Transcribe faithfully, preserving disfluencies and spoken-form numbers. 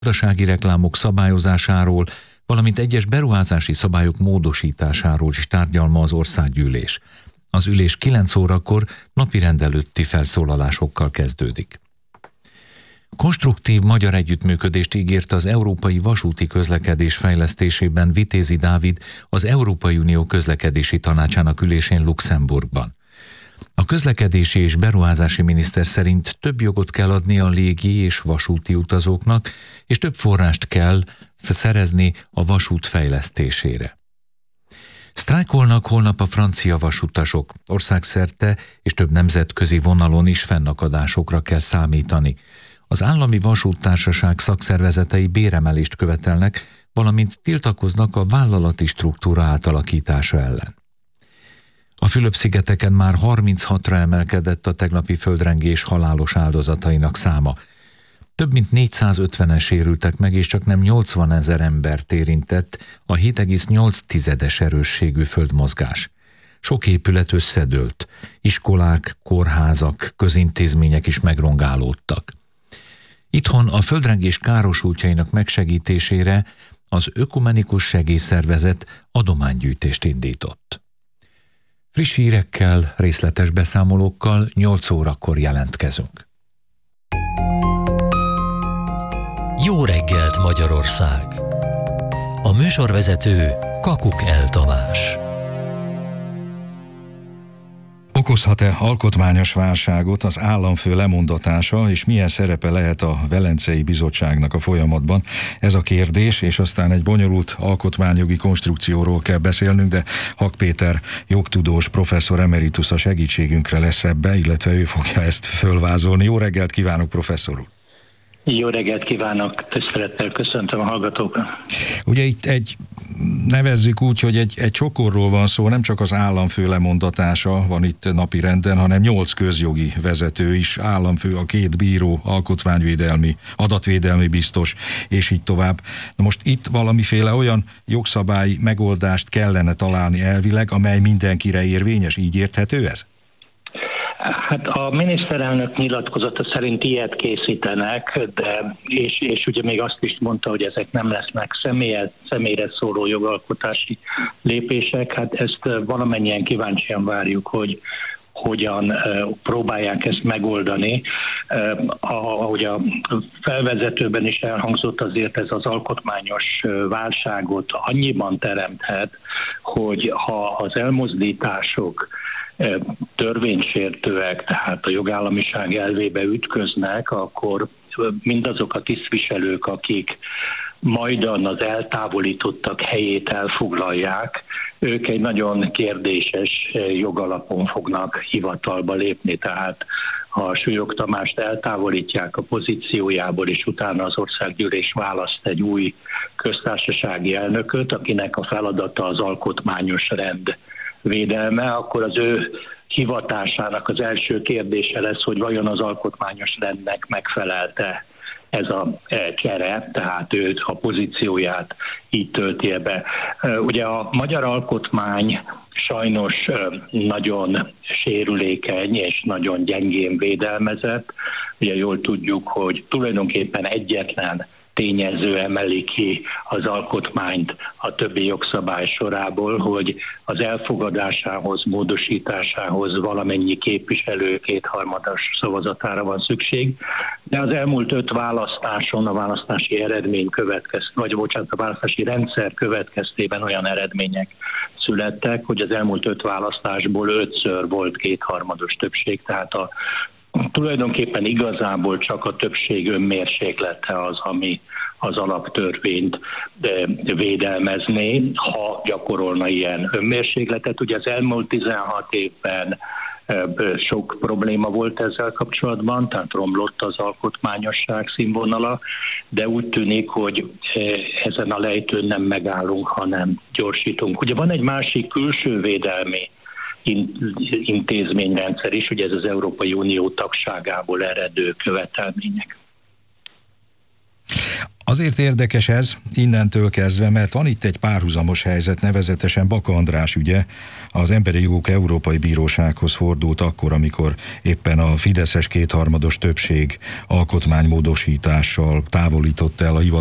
gazdasági reklámok szabályozásáról, valamint egyes beruházási szabályok módosításáról is tárgyal ma az országgyűlés. Az ülés kilenc órakor napirend előtti felszólalásokkal kezdődik. Konstruktív magyar együttműködést ígért az európai vasúti közlekedés fejlesztésében Vitézi Dávid az Európai Unió közlekedési tanácsának ülésén Luxemburgban. A közlekedési és beruházási miniszter szerint több jogot kell adni a légi és vasúti utazóknak, és több forrást kell szerezni a vasút fejlesztésére. Sztrájkolnak holnap a francia vasutasok. Országszerte és több nemzetközi vonalon is fennakadásokra kell számítani. Az állami vasúttársaság szakszervezetei béremelést követelnek, valamint tiltakoznak a vállalati struktúra átalakítása ellen. A Fülöp-szigeteken már harminchatra emelkedett a tegnapi földrengés halálos áldozatainak száma. Több mint négyszázötvenen sérültek meg, és csak nem nyolcvanezer embert érintett a hét egész nyolc tizedes erősségű földmozgás. Sok épület összedőlt, iskolák, kórházak, közintézmények is megrongálódtak. Itthon a földrengés károsultjainak megsegítésére az Ökumenikus Segélyszervezet adománygyűjtést indított. Friss hírekkel, részletes beszámolókkal nyolc órakor jelentkezünk. Jó reggelt, Magyarország! A műsorvezető Kakuk El Tamás. Okozhat-e alkotmányos válságot az államfő lemondatása, és milyen szerepe lehet a Velencei Bizottságnak a folyamatban? Ez a kérdés, és aztán egy bonyolult alkotmányjogi konstrukcióról kell beszélnünk, de Hak Péter jogtudós professzor emeritus a segítségünkre lesz ebbe, illetve ő fogja ezt fölvázolni. Jó reggelt kívánok, professzor úr! Jó reggelt kívánok, tisztelettel köszöntöm a hallgatókat. Ugye itt egy, nevezzük úgy, hogy egy, egy csokorról van szó, nem csak az államfő lemondatása van itt napirenden, hanem nyolc közjogi vezető is, államfő, a két bíró, alkotmányvédelmi, adatvédelmi biztos, és így tovább. Na most itt valamiféle olyan jogszabályi megoldást kellene találni elvileg, amely mindenkire érvényes, így érthető ez? Hát a miniszterelnök nyilatkozata szerint ilyet készítenek, de, és, és ugye még azt is mondta, hogy ezek nem lesznek személyre, személyre szóló jogalkotási lépések. Hát ezt valamennyien kíváncsian várjuk, hogy hogyan próbálják ezt megoldani. Ahogy a felvezetőben is elhangzott, azért ez az alkotmányos válságot annyiban teremthet, hogy ha az elmozdítások törvénysértőek, tehát a jogállamiság elvébe ütköznek, akkor mindazok a tisztviselők, akik majdan az eltávolítottak helyét elfoglalják, ők egy nagyon kérdéses jogalapon fognak hivatalba lépni, tehát ha Súlyog Tamást eltávolítják a pozíciójából, és utána az országgyűlés választ egy új köztársasági elnököt, akinek a feladata az alkotmányos rend védelme, akkor az ő hivatásának az első kérdése lesz, hogy vajon az alkotmányos rendnek megfelelte ez a csere, tehát őt a pozícióját így tölti be. Ugye a magyar alkotmány sajnos nagyon sérülékeny és nagyon gyengén védelmezett. Ugye jól tudjuk, hogy tulajdonképpen egyetlen tényező emeli ki az alkotmányt a többi jogszabály sorából, hogy az elfogadásához, módosításához valamennyi képviselő kétharmados szavazatára van szükség. De az elmúlt öt választáson a választási eredmény következtében, vagy bocsánat, a választási rendszer következtében olyan eredmények születtek, hogy az elmúlt öt választásból ötször volt kétharmados többség, tehát a tulajdonképpen igazából csak a többség önmérséklete az, ami az alaptörvényt védelmezné, ha gyakorolna ilyen önmérsékletet. Ugye az elmúlt tizenhat évben sok probléma volt ezzel kapcsolatban, tehát romlott az alkotmányosság színvonala, de úgy tűnik, hogy ezen a lejtőn nem megállunk, hanem gyorsítunk. Ugye van egy másik külső védelmi intézményrendszer is, ugye ez az Európai Unió tagságából eredő követelmények. Az Azért érdekes ez innentől kezdve, mert van itt egy párhuzamos helyzet, nevezetesen Baka András ügye. Az Emberi Jogok Európai Bírósághoz fordult akkor, amikor éppen a fideszes kétharmados többség alkotmánymódosítással távolította el a